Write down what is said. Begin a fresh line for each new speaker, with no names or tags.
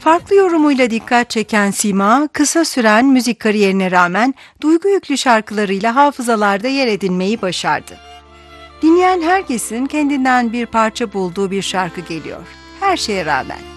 Farklı yorumuyla dikkat çeken Sima, kısa süren müzik kariyerine rağmen duygu yüklü şarkılarıyla hafızalarda yer edinmeyi başardı. Dinleyen herkesin kendinden bir parça bulduğu bir şarkı geliyor. Her şeye rağmen.